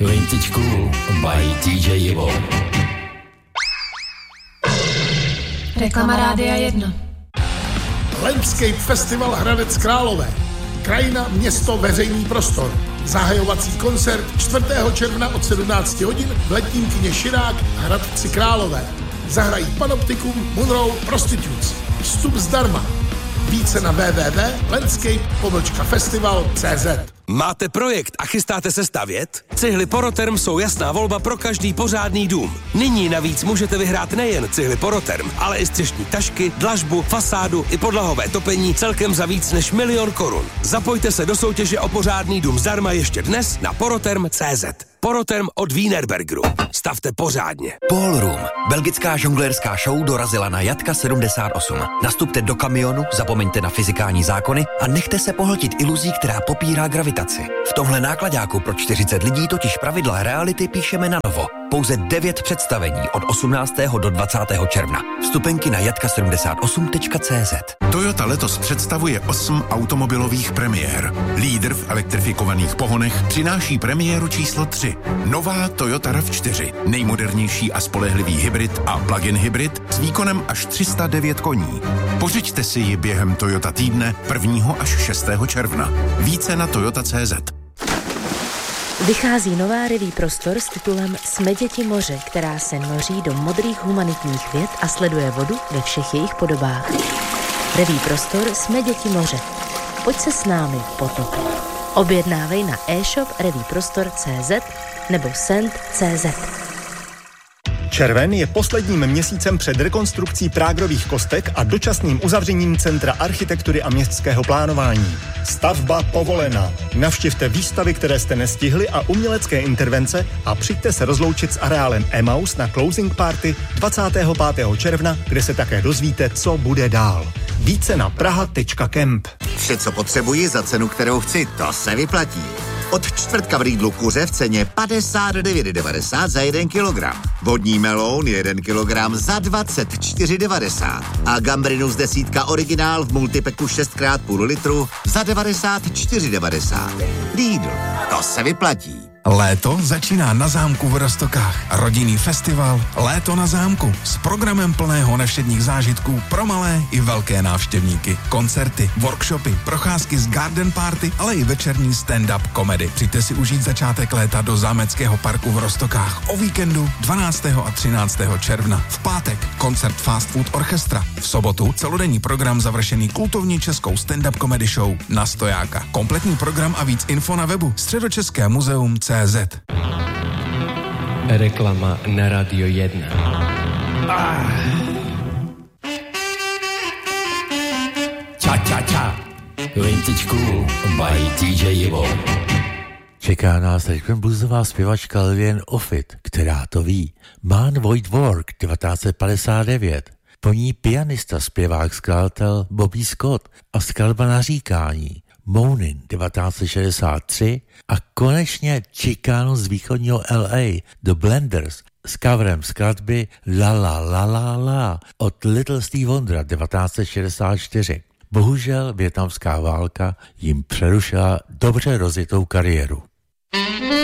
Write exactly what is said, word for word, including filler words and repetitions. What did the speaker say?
Vintage Cool by T J Ivo. Reklama Rádia jedna. Landscape Festival Hradec Králové. Krajina, město, veřejný prostor. Zahajovací koncert čtvrtého června od sedmnácti hodin v letním kině Širák Hradci Králové. Zahrají Panoptikum, Monroe, Prostitutes. Vstup zdarma. Více na w w w tečka landscape pomlčka festival tečka c z. Máte projekt a chystáte se stavět? Cihly Poroterm jsou jasná volba pro každý pořádný dům. Nyní navíc můžete vyhrát nejen cihly Poroterm, ale i střešní tašky, dlažbu, fasádu i podlahové topení celkem za víc než milion korun. Zapojte se do soutěže o pořádný dům zdarma ještě dnes na poroterm tečka c z. Poroterm od Wienerbergeru. Stavte pořádně. Ballroom. Belgická žonglérská show dorazila na Jatka sedmdesát osm. Nastupte do kamionu, zapomeňte na fyzikální zákony a nechte se pohltit iluzí, která popírá gravitaci. V tomhle nákladáku pro čtyřicet lidí totiž pravidla reality píšeme na novo. Pouze devět představení od osmnáctého do dvacátého června. Vstupenky na jatka sedmdesát osm tečka c z. Toyota letos představuje osm automobilových premiér. Lídr v elektrifikovaných pohonech přináší premiéru číslo tři. Nová Toyota RAV čtyři. Nejmodernější a spolehlivý hybrid a plug-in hybrid s výkonem až tři sta devět koní. Pořiďte si ji během Toyota týdne prvního až šestého června. Více na toyota tečka c z. Vychází nová revue Prostor s titulem Jsme děti moře, která se noří do modrých humanitních věd a sleduje vodu ve všech jejich podobách. Revue Prostor Jsme děti moře. Pojď se s námi potopit. Objednávej na e-shop revueprostor tečka c z nebo send tečka c z. Červen je posledním měsícem před rekonstrukcí Prágrových kostek a dočasným uzavřením Centra architektury a městského plánování. Stavba povolena. Navštivte výstavy, které jste nestihli a umělecké intervence a přijďte se rozloučit s areálem Emaus na closing party dvacátého pátého června, kde se také dozvíte, co bude dál. Více na praha tečka camp. Vše, co potřebuji za cenu, kterou chci, to se vyplatí. Od čtvrtka v Lidlu kuře v ceně padesát devět devadesát za jeden kilogram. Vodní meloun jeden kilogram za dvacet čtyři devadesát. A gambrinus desítka originál v multipeku šest krát půl litru za devadesát čtyři devadesát. Lidl, to se vyplatí. Léto začíná na zámku v Roztokách. Rodinný festival Léto na zámku s programem plného nevšedních zážitků pro malé i velké návštěvníky. Koncerty, workshopy, procházky z garden party, ale i večerní stand-up komedy. Přijďte si užít začátek léta do zámeckého parku v Roztokách o víkendu dvanáctého a třináctého června. V pátek koncert Fast Food Orchestra. V sobotu celodenní program završený kultovní českou stand-up comedy show Na stojáka. Kompletní program a víc info na webu Středočeské muzeum C Z. Reklama na Radio jedna. Ah. Ča, ča, ča. Vintage Cool by T J Ivo. Čeká nás teď bluesová zpěvačka Lillian Offit, která to ví. Man Void Work devatenáct padesát devět. Po ní pianista, zpěvák, skladatel Bobby Scott a skladba Naříkání. Moanin devatenáct šedesát tři a konečně Chicano z východního L A The Blenders s coverem skladby La La La La La od Little Steve Wondera devatenáct šedesát čtyři. Bohužel vietnamská válka jim přerušila dobře rozjetou kariéru.